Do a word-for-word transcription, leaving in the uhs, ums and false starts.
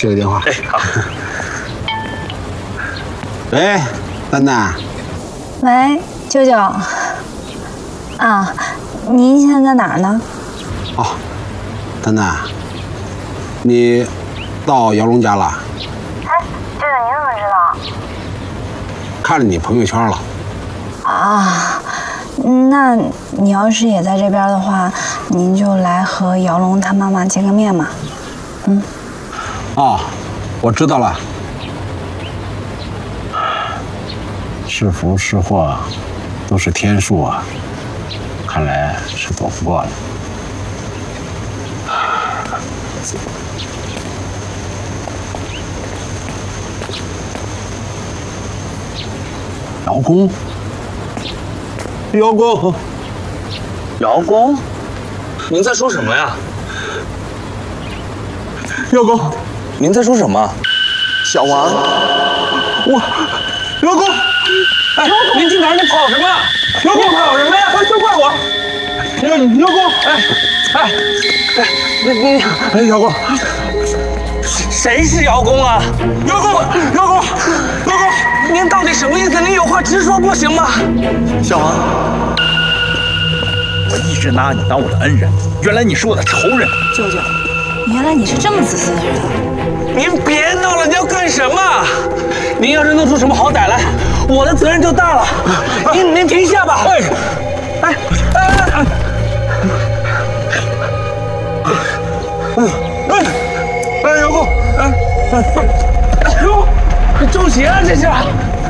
接个电话。 哎，好。 喂，丹丹。 喂，舅舅。啊，您现在在哪儿呢？ 哦，丹丹，你到姚龙家了？ 哎，舅舅，你怎么知道？ 看着你朋友圈了。 啊，那你要是也在这边的话，您就来和姚龙他妈妈见个面嘛。嗯。 哦，我知道了。是福是祸，都是天数啊。看来是躲不过了。姚公，姚公， 姚公，您在说什么呀？ 姚公， 您在说什么？ 小王， 我，姚公， 哎，您去哪儿？你跑什么？姚公跑什么呀？ 就怪我。姚姚公， 哎哎哎，你你哎，姚公， 谁是姚公啊？ 姚公，姚公，姚公， 您到底什么意思？您有话直说不行吗？ 小王， 我一直拿你当我的恩人，原来你是我的仇人。 舅舅，原来你是这么自私的人。 您别闹了，你要干什么？您要是弄出什么好歹来，我的责任就大了。您您停下吧。哎哎哎哎！哎哎，姚公，哎哎，哟，这中邪啊这是！